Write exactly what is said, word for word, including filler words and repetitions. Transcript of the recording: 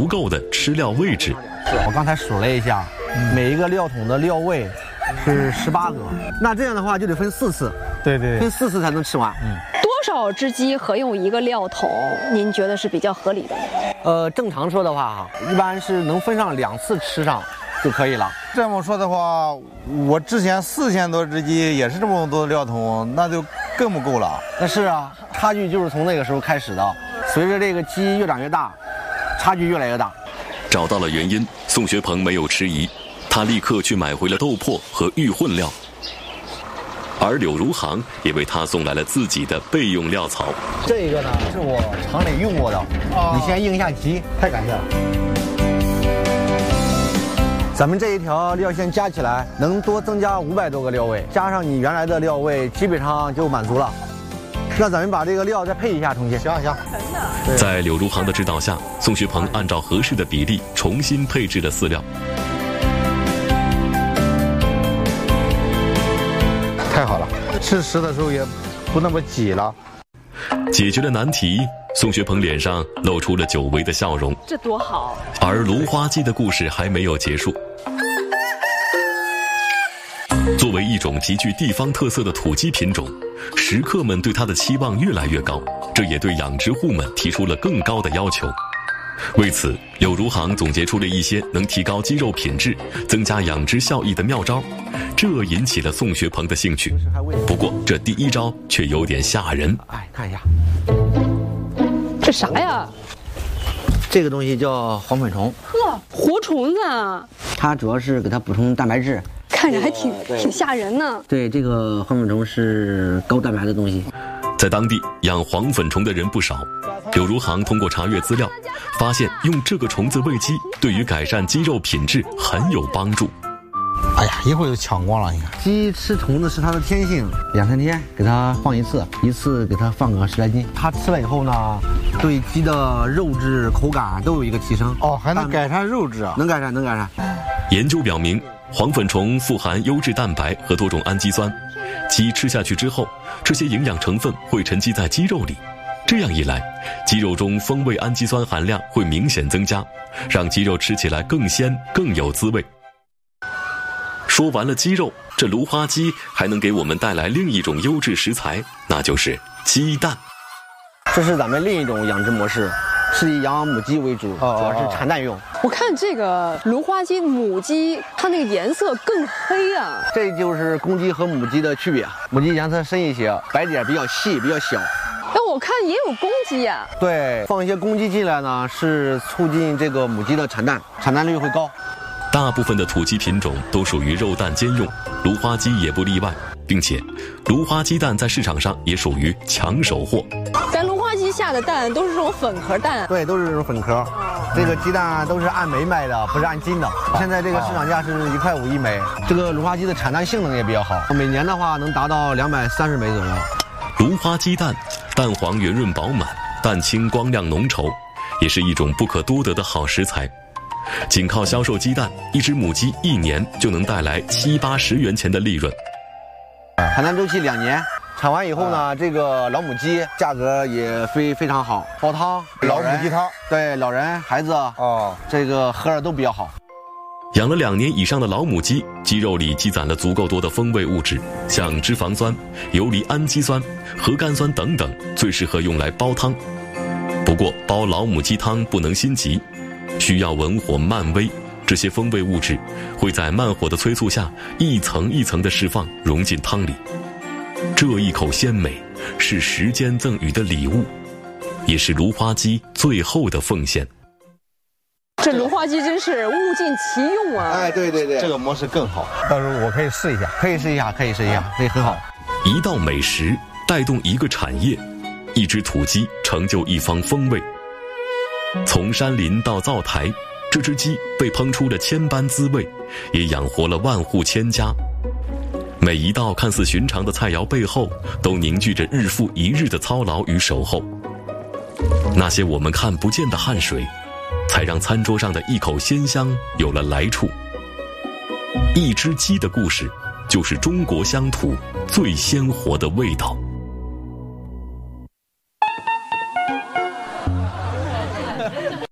足够的吃料位置。 我刚才数了一下，嗯、每一个料桶的料位是十八个，那这样的话就得分四次。 对对， 分四次才能吃完。 嗯，多少只鸡合用一个料桶？您觉得是比较合理的？ 呃，正常说的话，一般是能分上两次吃上就可以了。 这么说的话，我之前四千多只鸡也是这么多的料桶，那就更不够了。 那是啊，差距就是从那个时候开始的。随着这个鸡越长越大，差距越来越大。 找到了原因，宋学鹏没有迟疑，他立刻去买回了豆粕和预混料。而柳如航也为他送来了自己的备用料草。 这个呢是我厂里用过的，哦、你先应一下急，太感谢了。咱们这一条料线加起来能多增加五百多个料位，加上你原来的料位，基本上就满足了。那咱们把这个料再配一下，同学。 行行。 在柳如航的指导下，宋学鹏按照合适的比例重新配置了饲料。 太好了，吃食的时候也不那么挤了。 解决了难题，宋学鹏脸上露出了久违的笑容。 这多好！ 而芦花鸡的故事还没有结束。作为一种极具地方特色的土鸡品种，食客们对它的期望越来越高，这也对养殖户们提出了更高的要求。为此，柳如航总结出了一些能提高鸡肉品质、增加养殖效益的妙招，这引起了宋学鹏的兴趣。不过，这第一招却有点吓人。 哎，看一下， 这啥呀？ 这个东西叫黄粉虫。 呵，活虫子啊！ 它主要是给它补充蛋白质， 看着还挺挺吓人呢。 对，这个黄粉虫是高蛋白的东西。 在当地养黄粉虫的人不少。柳如航通过查阅资料，发现用这个虫子喂鸡对于改善鸡肉品质很有帮助。 哎呀，一会儿就抢光了，你看。 鸡吃虫子是它的天性，两三天给它放一次，一次给它放个十来斤。它吃了以后呢，对鸡的肉质、口感都有一个提升。 哦，还能改善肉质啊？ 能改善，能改善。 研究表明，黄粉虫富含优质蛋白和多种氨基酸，鸡吃下去之后，这些营养成分会沉积在鸡肉里。这样一来，鸡肉中风味氨基酸含量会明显增加，让鸡肉吃起来更鲜、更有滋味。说完了鸡肉，这芦花鸡还能给我们带来另一种优质食材，那就是鸡蛋。 这是咱们另一种养殖模式，是以养母鸡为主， 哦、 主要是产蛋用。 我看这个芦花鸡母鸡，它那个颜色更黑啊， 这就是公鸡和母鸡的区别。母鸡颜色深一些，白点比较细，比较小。 但我看也有公鸡呀、啊。 对，放一些公鸡进来呢，是促进这个母鸡的产蛋，产蛋率会高。 大部分的土鸡品种都属于肉蛋兼用，芦花鸡也不例外，并且芦花鸡蛋在市场上也属于抢手货。 咱芦花鸡下的蛋都是这种粉壳蛋， 对，都是这种粉壳。这个鸡蛋都是按枚卖的，不是按斤的。现在这个市场价是一块五一枚。这个芦花鸡的产蛋性能也比较好，每年的话能达到两百三十枚左右。 芦花鸡蛋蛋黄圆润饱满，蛋清光亮浓稠，也是一种不可多得的好食材。仅靠销售鸡蛋，一只母鸡一年就能带来七八十元钱的利润。 产蛋周期两年，产完以后呢，这个老母鸡价格也非非常好，煲汤， 老母鸡汤， 对老人、孩子哦， 这个喝着都比较好。 养了两年以上的老母鸡，鸡肉里积攒了足够多的风味物质，像脂肪酸、游离氨基酸、核苷酸等等，最适合用来煲汤。不过，煲老母鸡汤不能心急，需要文火慢煨，这些风味物质会在慢火的催促下，一层一层的释放，融进汤里。这一口鲜美，是时间赠予的礼物，也是芦花鸡最后的奉献。 这芦花鸡真是物尽其用啊！ 哎，对对对， 这个模式更好，到时候我可以试一下， 可以试一下，可以试一下，可以很好。 一道美食带动一个产业，一只土鸡成就一方风味。从山林到灶台，这只鸡被烹出了千般滋味，也养活了万户千家。每一道看似寻常的菜肴背后，都凝聚着日复一日的操劳与守候。那些我们看不见的汗水，才让餐桌上的一口鲜香有了来处。一只鸡的故事，就是中国乡土最鲜活的味道。